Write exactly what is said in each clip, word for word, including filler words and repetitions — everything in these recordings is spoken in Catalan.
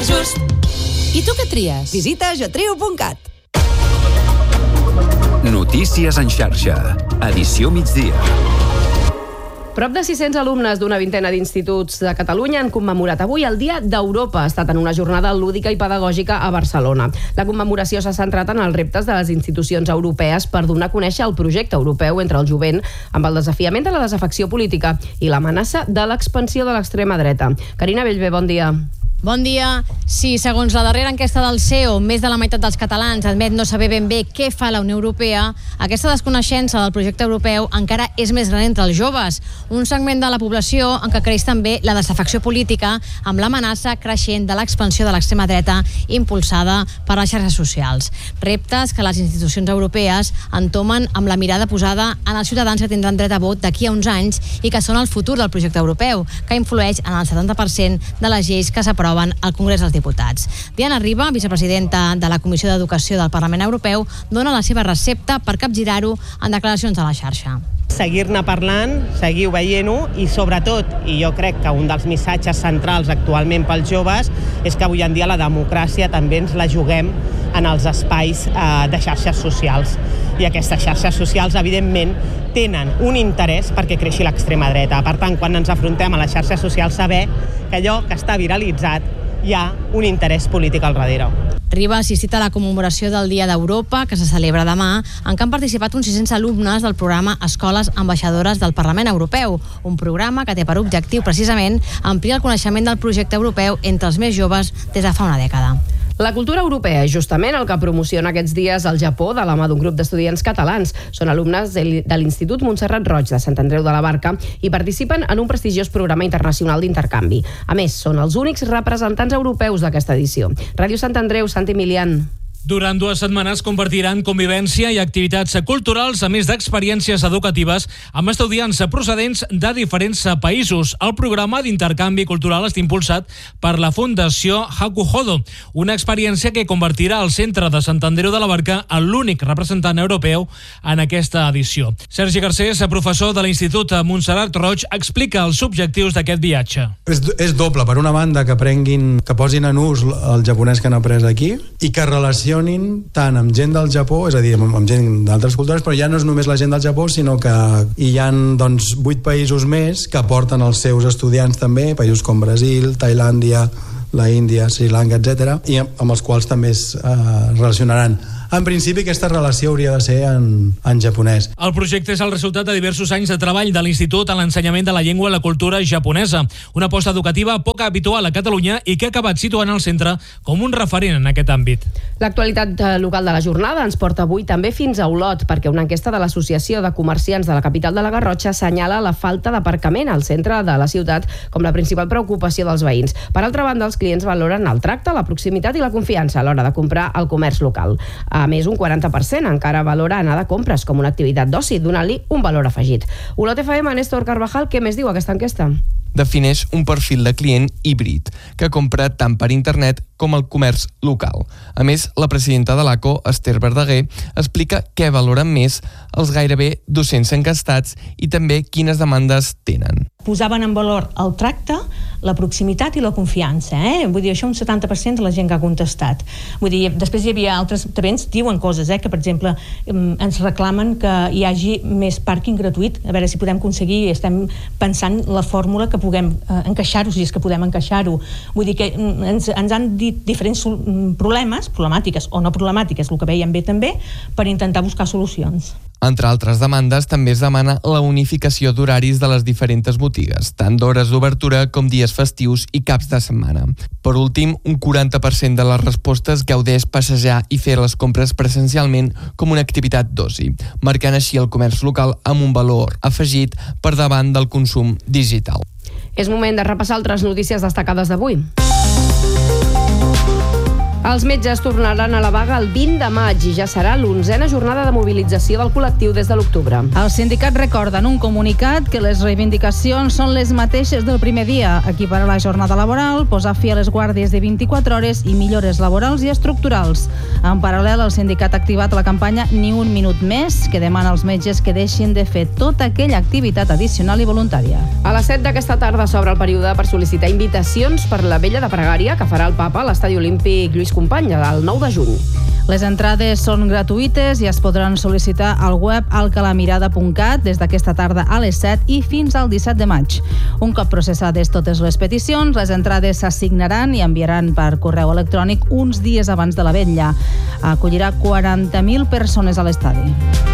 just. I tu què tries? Visita jotrio punt cat. Notícies en xarxa. Edició migdia. Prop de sis-cents alumnes d'una vintena d'instituts de Catalunya han commemorat avui el Dia d'Europa. Ha estat en una jornada lúdica i pedagògica a Barcelona. La commemoració s'ha centrat en els reptes de les institucions europees per donar a conèixer el projecte europeu entre el jovent amb el desafiament de la desafecció política i l'amenaça de l'expansió de l'extrema dreta. Carina Bellver, bon dia. Bon dia. Sí, segons la darrera enquesta del C E O, més de la meitat dels catalans admet no saber ben bé què fa la Unió Europea. Aquesta desconeixença del projecte europeu encara és més gran entre els joves, un segment de la població en què creix també la desafecció política amb l'amenaça creixent de l'expansió de l'extrema dreta impulsada per les xarxes socials. Reptes que les institucions europees entomen amb la mirada posada en els ciutadans que tindran dret a vot d'aquí a uns anys i que són el futur del projecte europeu, que influeix en el setanta per cent de les lleis que s'aproven al Congrés dels Diputats. Diana Riba, vicepresidenta de la Comissió d'Educació del Parlament Europeu, dona la seva recepta per capgirar-ho en declaracions a la xarxa. Seguir-ne parlant, seguir veient-ho i sobretot, i jo crec que un dels missatges centrals actualment pels joves és que avui en dia la democràcia també ens la juguem en els espais eh, de xarxes socials. I aquestes xarxes socials, evidentment, tenen un interès perquè creixi l'extrema dreta. Per tant, quan ens afrontem a les xarxes socials, saber que allò que està viralitzat hi ha un interès polític al darrere. Riba ha assistit a la commemoració del Dia d'Europa, que se celebra demà, en què han participat uns sis-cents alumnes del programa Escoles Ambaixadores del Parlament Europeu, un programa que té per objectiu precisament ampliar el coneixement del projecte europeu entre els més joves des de fa una dècada. La cultura europea és justament el que promociona aquests dies al Japó de la mà d'un grup d'estudiants catalans. Són alumnes de l'Institut Montserrat Roig de Sant Andreu de la Barca i participen en un prestigiós programa internacional d'intercanvi. A més, són els únics representants europeus d'aquesta edició. Ràdio Sant Andreu, Santi Milian. Durant dues setmanes compartiran convivència i activitats culturals, a més d'experiències educatives amb estudiants procedents de diferents països. El programa d'intercanvi cultural està impulsat per la Fundació Hakuhodo, una experiència que convertirà el centre de Sant Andreu de la Barca en l'únic representant europeu en aquesta edició. Sergi Garcés, professor de l'Institut Montserrat Roig, explica els objectius d'aquest viatge. És, és doble. Per una banda, que aprenguin, que posin en ús el japonès que han après aquí i que relacionin tant amb gent del Japó, és a dir, amb, amb gent d'altres cultures, però ja no és només la gent del Japó, sinó que hi ha doncs, vuit països més que porten els seus estudiants també, països com Brasil, Tailàndia, la Índia, Sri Lanka, etcètera, i amb els quals també es eh, relacionaran. En principi, aquesta relació hauria de ser en, en japonès. El projecte és el resultat de diversos anys de treball de l'Institut en l'ensenyament de la llengua i la cultura japonesa, una aposta educativa poc habitual a Catalunya i que ha acabat situant el centre com un referent en aquest àmbit. L'actualitat local de la jornada ens porta avui també fins a Olot, perquè una enquesta de l'Associació de Comerciants de la capital de la Garrotxa assenyala la falta d'aparcament al centre de la ciutat com la principal preocupació dels veïns. Per altra banda, els clients valoren el tracte, la proximitat i la confiança a l'hora de comprar al comerç local. A més, un quaranta per cent encara valora anar de compres com una activitat d'oci, donant-li un valor afegit. Olot F M, Néstor Carvajal, què més diu aquesta enquesta? Defineix un perfil de client híbrid, que compra tant per internet com el comerç local. A més, la presidenta de l'A C O, Esther Verdaguer, explica què valoren més els gairebé dos-cents enquestats i també quines demandes tenen. Posaven en valor el tracte, la proximitat i la confiança. Eh? Vull dir, això un setanta per cent de la gent que ha contestat. Vull dir, després hi havia altres, també ens diuen coses, eh? que per exemple ens reclamen que hi hagi més pàrquing gratuït, a veure si podem aconseguir, estem pensant la fórmula que puguem eh, encaixar-ho, si és que podem encaixar-ho. Vull dir que ens, ens han dit diferents problemes, problemàtiques o no problemàtiques, el que veiem bé també, per intentar buscar solucions. Entre altres demandes, també es demana la unificació d'horaris de les diferents botigues, tant d'hores d'obertura com dies festius i caps de setmana. Per últim, un quaranta per cent de les respostes gaudeix passejar i fer les compres presencialment com una activitat d'oci, marcant així el comerç local amb un valor afegit per davant del consum digital. És moment de repassar altres notícies destacades d'avui. Els metges tornaran a la vaga el vint de maig i ja serà l'onzena jornada de mobilització del col·lectiu des de l'octubre. El sindicat recorda en un comunicat que les reivindicacions són les mateixes del primer dia: equiparar la jornada laboral, posar fi a les guàrdies de vint-i-quatre hores i millores laborals i estructurals. En paral·lel, el sindicat ha activat la campanya Ni un minut més, que demana als metges que deixin de fer tota aquella activitat addicional i voluntària. A les set d'aquesta tarda s'obre el període per sol·licitar invitacions per la vella de pregària que farà el Papa a l'Estadi Olímpic Lluís Companys el nou de juny. Les entrades són gratuïtes i es podran sol·licitar al web alcalamirada punt cat des d'aquesta tarda a les set i fins al disset de maig. Un cop processades totes les peticions, les entrades s'assignaran i enviaran per correu electrònic uns dies abans de la vetlla. Acollirà quaranta mil persones a l'estadi.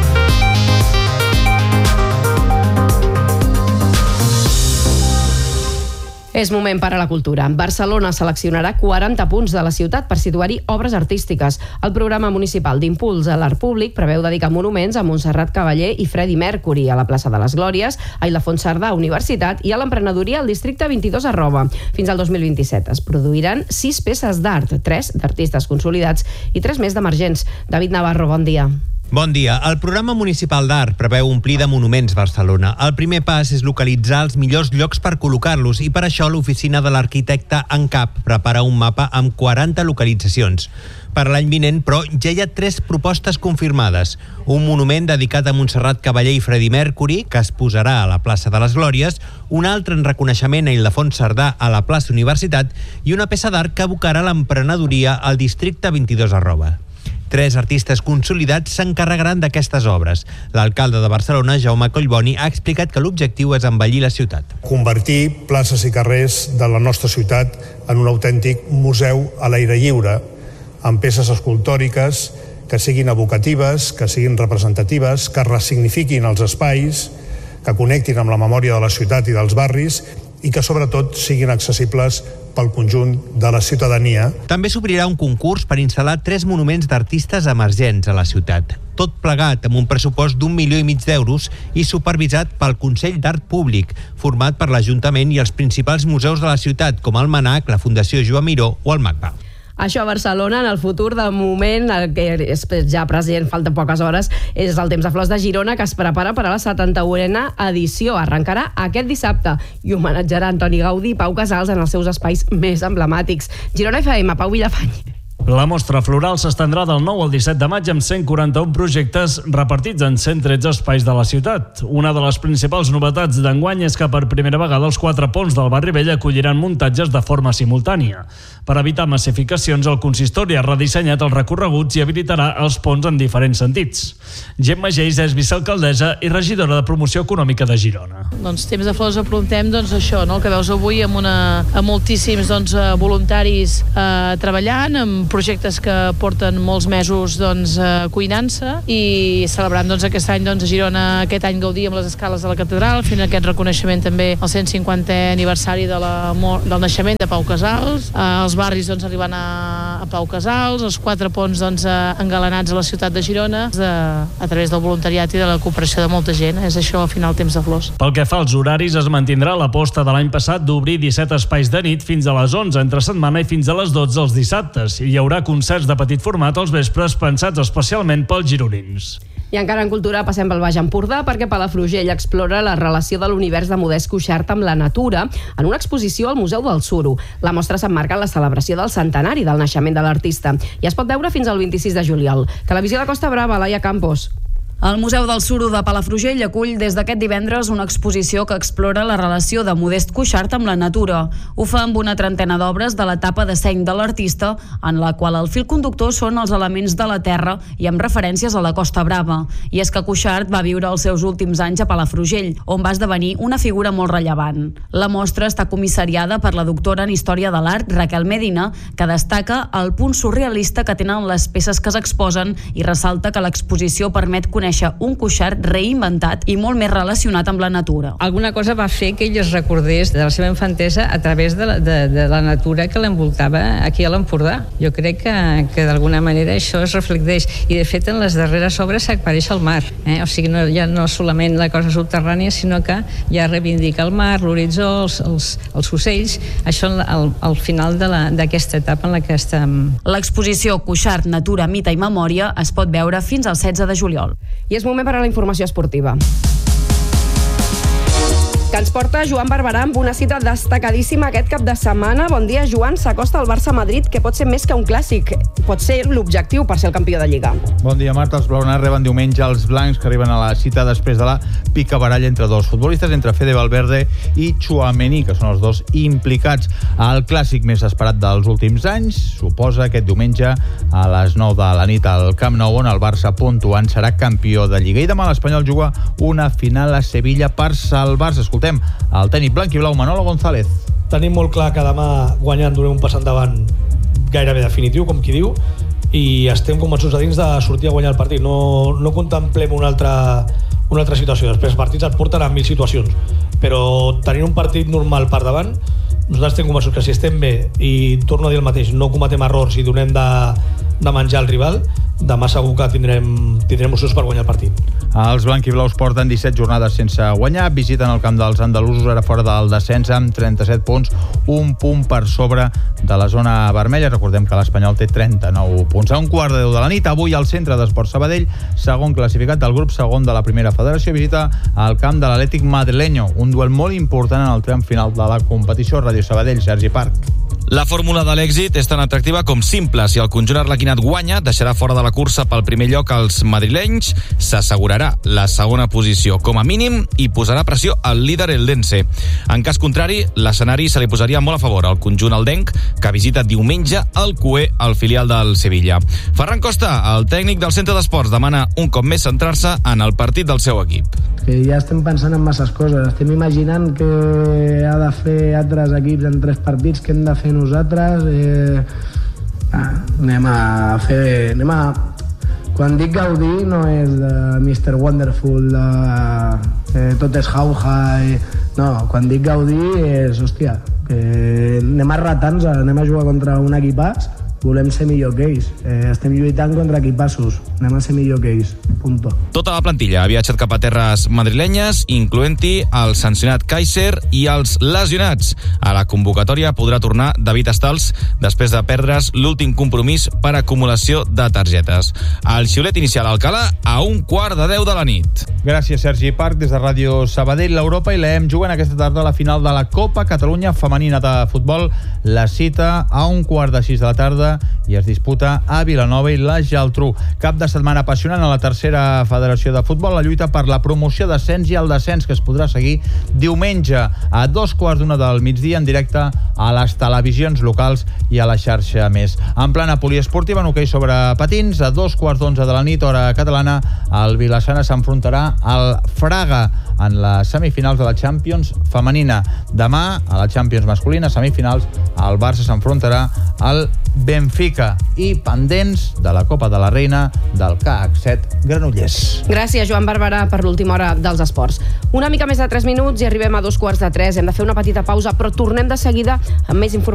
És moment per a la cultura. Barcelona seleccionarà quaranta punts de la ciutat per situar-hi obres artístiques. El programa municipal d'impuls a l'art públic preveu dedicar monuments a Montserrat Cavaller i Freddie Mercury, a la plaça de les Glòries, a Ildefons Cerdà, Universitat, i a l'emprenedoria al districte vint-i-dos arroba. Fins al dos mil vint-i-set es produiran sis peces d'art, tres d'artistes consolidats i tres més d'emergents. David Navarro, bon dia. Bon dia. El programa municipal d'art preveu omplir de monuments Barcelona. El primer pas és localitzar els millors llocs per col·locar-los i per això l'oficina de l'arquitecte ENCAP prepara un mapa amb quaranta localitzacions. Per l'any vinent, però, ja hi ha tres propostes confirmades. Un monument dedicat a Montserrat Cavaller i Freddie Mercury, que es posarà a la plaça de les Glòries, un altre en reconeixement a Ildefons Cerdà a la plaça Universitat i una peça d'art que evocarà l'emprenedoria al districte vint-i-dos arroba. Tres artistes consolidats s'encarregaran d'aquestes obres. L'alcalde de Barcelona, Jaume Collboni, ha explicat que l'objectiu és embellir la ciutat. Convertir places i carrers de la nostra ciutat en un autèntic museu a l'aire lliure, amb peces escultòriques que siguin evocatives, que siguin representatives, que ressignifiquin els espais, que connectin amb la memòria de la ciutat i dels barris i que sobretot siguin accessibles pel conjunt de la ciutadania. També s'obrirà un concurs per instal·lar tres monuments d'artistes emergents a la ciutat. Tot plegat amb un pressupost d'un milió i mig d'euros i supervisat pel Consell d'Art Públic, format per l'Ajuntament i els principals museus de la ciutat, com el MANAC, la Fundació Joan Miró o el MACBA. Això a Barcelona, en el futur, de moment, el que és ja present, falta poques hores, és el Temps de Flors de Girona, que es prepara per a la setanta-unena edició. Arrencarà aquest dissabte i homenatjarà Antoni Gaudí i Pau Casals en els seus espais més emblemàtics. Girona F M, Pau Vilafany. La mostra floral s'estendrà del nou al disset de maig amb cent quaranta-un projectes repartits en cent tretze espais de la ciutat. Una de les principals novetats d'enguany és que per primera vegada els quatre ponts del barri vell acolliran muntatges de forma simultània. Per evitar massificacions, el consistori ha redissenyat els recorreguts i habilitarà els ponts en diferents sentits. Gemma Geis és vicealcaldessa i regidora de Promoció Econòmica de Girona. Doncs Temps de Flors aprontem doncs, això, no? El que veus avui amb, una, amb moltíssims doncs, voluntaris eh, treballant, amb projectes que porten molts mesos doncs, eh, cuinant-se i celebrant doncs, aquest any doncs, a Girona, aquest any gaudir amb les escales de la catedral, fent aquest reconeixement també al cent cinquantè aniversari de la, del naixement de Pau Casals, eh, els barris doncs, arribant a, a Pau Casals, els quatre ponts doncs, engalanats a la ciutat de Girona, de, a través del voluntariat i de la cooperació de molta gent. És això al final Temps de Flors. Pel que fa als horaris, es mantindrà l'aposta de l'any passat d'obrir disset espais de nit fins a les onze entre setmana i fins a les dotze els dissabtes. Hi haurà concerts de petit format als vespres pensats especialment pels gironins. I encara en cultura passem pel Baix Empordà perquè Palafrugell explora la relació de l'univers de Modest Cuixart amb la natura en una exposició al Museu del Suro. La mostra s'emmarca en la celebració del centenari del naixement de l'artista i es pot veure fins al vint-i-sis de juliol. Televisió de Costa Brava, Laia Campos. El Museu del Suro de Palafrugell acull des d'aquest divendres una exposició que explora la relació de Modest Cuixart amb la natura. Ho fa amb una trentena d'obres de l'etapa de seny de l'artista, en la qual el fil conductor són els elements de la terra i amb referències a la Costa Brava. I és que Cuixart va viure els seus últims anys a Palafrugell, on va esdevenir una figura molt rellevant. La mostra està comissariada per la doctora en Història de l'Art, Raquel Medina, que destaca el punt surrealista que tenen les peces que s'exposen i ressalta que l'exposició permet conèixer conèixer un Cuixart reinventat i molt més relacionat amb la natura. Alguna cosa va fer que ell es recordés de la seva infantesa a través de la, de, de la natura que l'envoltava aquí a l'Empordà. Jo crec que, que d'alguna manera això es reflecteix, i de fet en les darreres obres s'apareix al mar, eh? O sigui, no, ja no solament la cosa subterrània, sinó que ja reivindica el mar, l'horitzó, els, els, els ocells, això al, al final d'aquesta etapa en la que estem. L'exposició Cuixart, Natura, Mite i Memòria es pot veure fins al setze de juliol. I és moment per a la informació esportiva, que ens porta Joan Barberà amb una cita destacadíssima aquest cap de setmana. Bon dia, Joan. S'acosta el Barça-Madrid, que pot ser més que un clàssic. Pot ser l'objectiu per ser el campió de Lliga. Bon dia, Marta. Els blaurans reben diumenge els blancs, que arriben a la cita després de la picabaralla entre dos futbolistes, entre Fede Valverde i Tchouaméni, que són els dos implicats. El clàssic més esperat dels últims anys suposa aquest diumenge a les nou de la nit al Camp Nou, on el Barça puntuant serà campió de Lliga. I demà l'Espanyol juga una final a Sevilla per salvar-se. Escoltem el tècnic blanc i blau Manolo González. Tenim molt clar que demà guanyant donem un pas endavant gairebé definitiu, com qui diu, i estem convençuts a dins de sortir a guanyar el partit. No, no contemplem una altra, una altra situació. Després els partits et porten a mil situacions, però tenint un partit normal per davant, nosaltres estem convençuts que si estem bé i torno a dir el mateix, no cometem errors i donem de, de menjar al rival, demà segur que tindrem, tindrem opcions per guanyar el partit. Els blanquiblaus porten disset jornades sense guanyar, visiten el camp dels andalusos ara fora del descens amb trenta-set punts, un punt per sobre de la zona vermella. Recordem que l'Espanyol té trenta-nou punts. A un quart de deu de la nit, avui al Centre d'Esports Sabadell, segon classificat del grup segon de la primera federació, visita el camp de l'Atlètic Madrileño, un duel molt important en el tram final de la competició. Ràdio Sabadell, Sergi Parc. La fórmula de l'èxit és tan atractiva com simple. Si el conjunt arlequinat guanya, deixarà fora de la cursa pel primer lloc als madrilenys, s'assegurarà la segona posició com a mínim i posarà pressió al líder eldense. En cas contrari, l'escenari se li posaria molt a favor al conjunt aldenc, que visita diumenge el Cué, el filial del Sevilla. Ferran Costa, el tècnic del centre d'esports, demana un cop més centrar-se en el partit del seu equip. Que ja estem pensant en masses coses. Estem imaginant que ha de fer altres equips en tres partits, que hem de fer nosaltres. Eh, ah, anem a fer... Anem a... Quan dic gaudir no és de mister Wonderful, de eh, tot és jauja... Eh, no, quan dic gaudir és, hòstia, que anem a ratar-nos, anem a jugar contra un equipàs, volem ser millor que ells. Eh, estem lluitant contra equipassos. Anem a ser millor que ells. Punto. Tota la plantilla ha viatjat cap a terres madrilenyes, incloent-hi el sancionat Kaiser i els lesionats. A la convocatòria podrà tornar David Estals després de perdre's l'últim compromís per acumulació de targetes. El xiulet inicial al Alcalà a un quart de deu de la nit. Gràcies, Sergi Parc. Des de Ràdio Sabadell, l'Europa i l'E M juguen aquesta tarda a la final de la Copa Catalunya Femenina de Futbol. La cita a un quart de sis de la tarda i es disputa a Vilanova i la Geltrú. Cap de setmana apassionant a la tercera federació de futbol, la lluita per la promoció d'ascens i el descens, que es podrà seguir diumenge a dos quarts d'una del migdia en directe a les televisions locals i a la xarxa Més. En plana poliesportiva, en hoquei sobre patins, a dos quarts d'onze de la nit, hora catalana, el Vilassana s'enfrontarà al Fraga en les semifinals de la Champions femenina. Demà, a la Champions masculina, semifinals, el Barça s'enfrontarà al Benfica, i pendents de la Copa de la Reina del K H set Granollers. Gràcies, Joan Barberà, per l'última hora dels esports. Una mica més de tres minuts i arribem a dos quarts de tres. Hem de fer una petita pausa, però tornem de seguida amb més informació.